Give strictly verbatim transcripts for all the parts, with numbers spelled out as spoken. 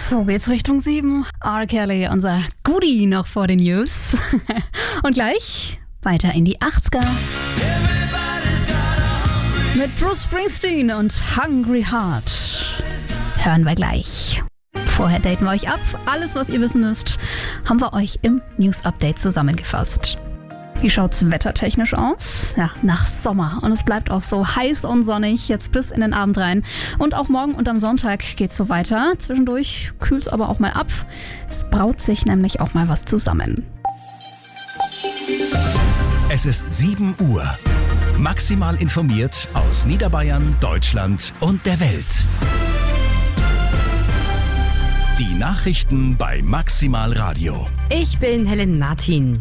So geht's Richtung sieben. R. Kelly, unser Goodie noch vor den News. Und gleich weiter in die achtziger. Mit Bruce Springsteen und Hungry Heart. Hören wir gleich. Vorher daten wir euch ab. Alles, was ihr wissen müsst, haben wir euch im News-Update zusammengefasst. Wie schaut's wettertechnisch aus? Ja, nach Sommer. Und es bleibt auch so heiß und sonnig jetzt bis in den Abend rein. Und auch morgen und am Sonntag geht's so weiter. Zwischendurch kühlt's aber auch mal ab. Es braut sich nämlich auch mal was zusammen. Es ist sieben Uhr. Maximal informiert aus Niederbayern, Deutschland und der Welt. Die Nachrichten bei Maximal Radio. Ich bin Helen Martin.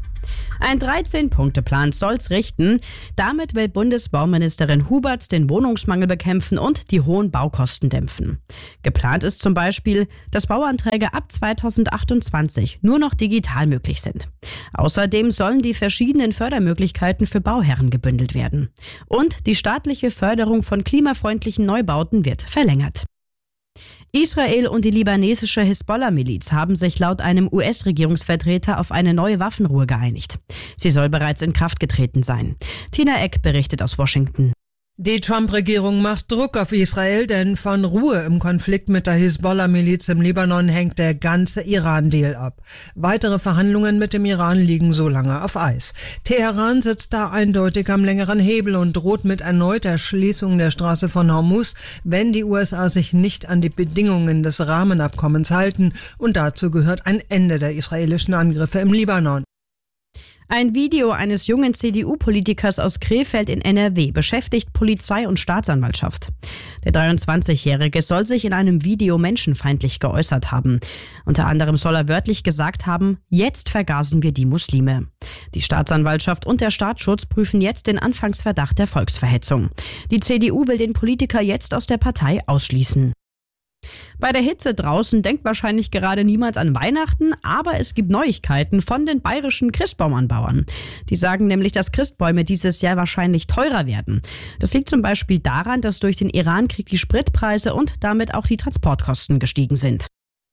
Ein dreizehn-Punkte-Plan soll's richten. Damit will Bundesbauministerin Huberts den Wohnungsmangel bekämpfen und die hohen Baukosten dämpfen. Geplant ist zum Beispiel, dass Bauanträge ab zweitausendachtundzwanzig nur noch digital möglich sind. Außerdem sollen die verschiedenen Fördermöglichkeiten für Bauherren gebündelt werden. Und die staatliche Förderung von klimafreundlichen Neubauten wird verlängert. Israel und die libanesische Hisbollah-Miliz haben sich laut einem U S-Regierungsvertreter auf eine neue Waffenruhe geeinigt. Sie soll bereits in Kraft getreten sein. Tina Eck berichtet aus Washington. Die Trump-Regierung macht Druck auf Israel, denn von Ruhe im Konflikt mit der Hisbollah-Miliz im Libanon hängt der ganze Iran-Deal ab. Weitere Verhandlungen mit dem Iran liegen so lange auf Eis. Teheran sitzt da eindeutig am längeren Hebel und droht mit erneuter Schließung der Straße von Hormuz, wenn die U S A sich nicht an die Bedingungen des Rahmenabkommens halten. Und dazu gehört ein Ende der israelischen Angriffe im Libanon. Ein Video eines jungen C D U-Politikers aus Krefeld in N R W beschäftigt Polizei und Staatsanwaltschaft. Der dreiundzwanzigjährige soll sich in einem Video menschenfeindlich geäußert haben. Unter anderem soll er wörtlich gesagt haben, jetzt vergasen wir die Muslime. Die Staatsanwaltschaft und der Staatsschutz prüfen jetzt den Anfangsverdacht der Volksverhetzung. Die C D U will den Politiker jetzt aus der Partei ausschließen. Bei der Hitze draußen denkt wahrscheinlich gerade niemand an Weihnachten, aber es gibt Neuigkeiten von den bayerischen Christbaumanbauern. Die sagen nämlich, dass Christbäume dieses Jahr wahrscheinlich teurer werden. Das liegt zum Beispiel daran, dass durch den Irankrieg die Spritpreise und damit auch die Transportkosten gestiegen sind.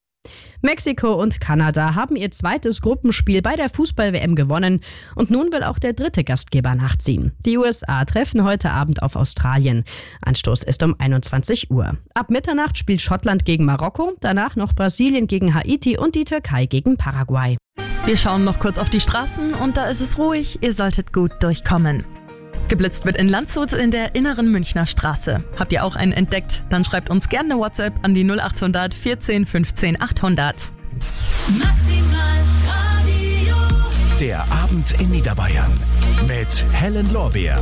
Mexiko und Kanada haben ihr zweites Gruppenspiel bei der Fußball-W M gewonnen und nun will auch der dritte Gastgeber nachziehen. Die U S A treffen heute Abend auf Australien. Anstoß ist um einundzwanzig Uhr. Ab Mitternacht spielt Schottland gegen Marokko, danach noch Brasilien gegen Haiti und die Türkei gegen Paraguay. Wir schauen noch kurz auf die Straßen und da ist es ruhig, ihr solltet gut durchkommen. Geblitzt wird in Landshut in der inneren Münchner Straße. Habt ihr auch einen entdeckt? Dann schreibt uns gerne eine WhatsApp an die null achthundert vierzehn fünfzehn achthundert. Maximal Radio. Der Abend in Niederbayern mit Helen Lorbeer.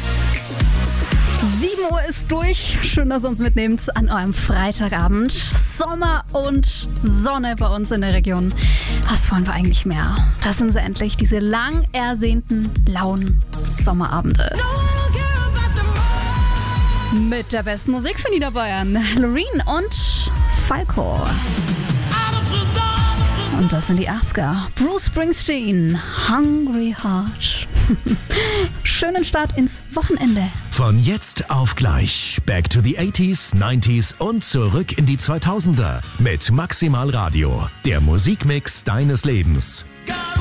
sieben Uhr ist durch. Schön, dass ihr uns mitnehmt an eurem Freitagabend. Sommer und Sonne bei uns in der Region. Was wollen wir eigentlich mehr? Das sind sie endlich, diese lang ersehnten blauen Sommerabende. Mit der besten Musik für Niederbayern. Loreen und Falco. Und das sind die achtziger. Bruce Springsteen, Hungry Heart. Schönen Start ins Wochenende. Von jetzt auf gleich. Back to the eighties, nineties und zurück in die zweitausender. Mit Maximal Radio. Der Musikmix deines Lebens.